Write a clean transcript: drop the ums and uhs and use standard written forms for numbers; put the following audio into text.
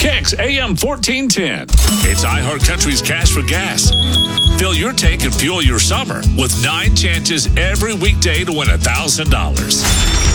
Kicks AM 1410. It's iHeartCountry's Cash for Gas. Fill your tank and fuel your summer with 9 chances every weekday to win $1,000.